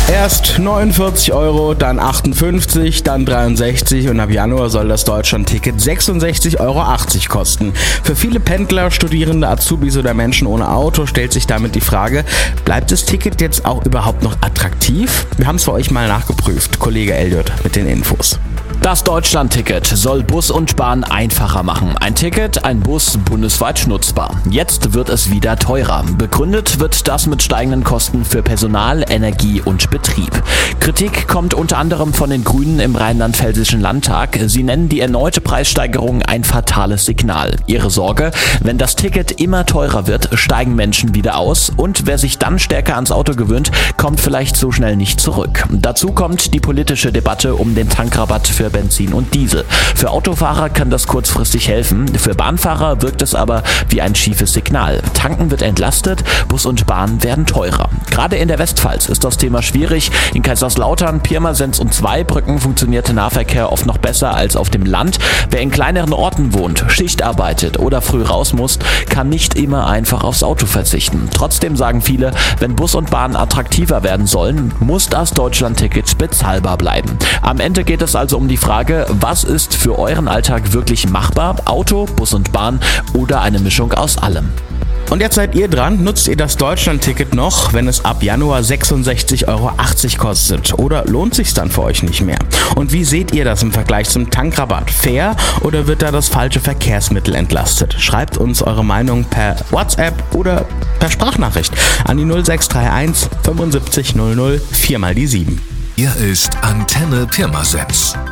Erst 49 Euro, dann 58, dann 63 und ab Januar soll das Deutschland-Ticket 66,80 Euro kosten. Für viele Pendler, Studierende, Azubis oder Menschen ohne Auto stellt sich damit die Frage, bleibt das Ticket jetzt auch überhaupt noch attraktiv? Wir haben es für euch mal nachgeprüft. Kollege Elliot mit den Infos. Das Deutschland-Ticket soll Bus und Bahn einfacher machen. Ein Ticket, ein Bus bundesweit nutzbar. Jetzt wird es wieder teurer. Begründet wird das mit steigenden Kosten für Personal, Energie und Betrieb. Kritik kommt unter anderem von den Grünen im Rheinland-Pfälzischen Landtag. Sie nennen die erneute Preissteigerung ein fatales Signal. Ihre Sorge: Wenn das Ticket immer teurer wird, steigen Menschen wieder aus und wer sich dann stärker ans Auto gewöhnt, kommt vielleicht so schnell nicht zurück. Dazu kommt die politische Debatte um den Tankrabatt für Benzin und Diesel. Für Autofahrer kann das kurzfristig helfen, für Bahnfahrer wirkt es aber wie ein schiefes Signal. Tanken wird entlastet, Bus und Bahn werden teurer. Gerade in der Westpfalz ist das Thema schwierig. In Kaiserslautern, Pirmasens und Zweibrücken funktioniert der Nahverkehr oft noch besser als auf dem Land. Wer in kleineren Orten wohnt, Schicht arbeitet oder früh raus muss, kann nicht immer einfach aufs Auto verzichten. Trotzdem sagen viele, wenn Bus und Bahn attraktiver werden sollen, muss das Deutschland-Ticket bezahlbar bleiben. Am Ende geht es also um die Frage, was ist für euren Alltag wirklich machbar? Auto, Bus und Bahn oder eine Mischung aus allem? Und jetzt seid ihr dran. Nutzt ihr das Deutschland-Ticket noch, wenn es ab Januar 66,80 Euro kostet? Oder lohnt sich's dann für euch nicht mehr? Und wie seht ihr das im Vergleich zum Tankrabatt? Fair oder wird da das falsche Verkehrsmittel entlastet? Schreibt uns eure Meinung per WhatsApp oder per Sprachnachricht an die 0631 75 00 4 mal die 7. Hier ist Antenne Pirmasens.